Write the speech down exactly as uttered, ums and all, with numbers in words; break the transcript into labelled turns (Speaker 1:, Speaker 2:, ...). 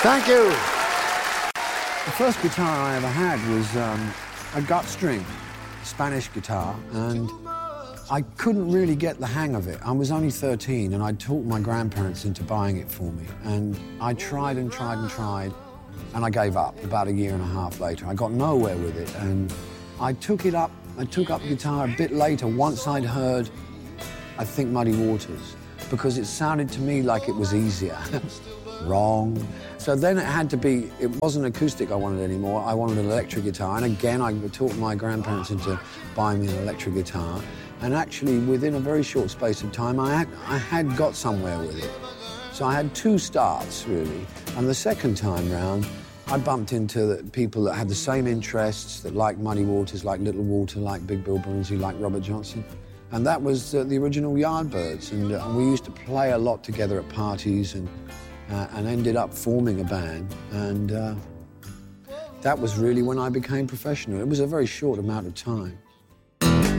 Speaker 1: Thank you. The first guitar I ever had was um, a gut string, Spanish guitar, and I couldn't really get the hang of it. I was only thirteen, and I talked my grandparents into buying it for me. And I tried and tried and tried, and I gave up about a year and a half later. I got nowhere with it, and I took it up, I took up guitar a bit later, once I'd heard, I think, Muddy Waters, because it sounded to me like it was easier. Wrong. So then it had to be, it wasn't acoustic I wanted anymore, I wanted an electric guitar, and again I talked my grandparents into buying me an electric guitar, and actually within a very short space of time I had, I had got somewhere with it. So I had two starts really, and the second time round I bumped into the people that had the same interests, that liked Muddy Waters, like Little Walter, like Big Bill Broonzy, like Robert Johnson. And that was uh, the original Yardbirds, and, uh, and we used to play a lot together at parties and Uh, and ended up forming a band, and uh, that was really when I became professional. It was a very short amount of time.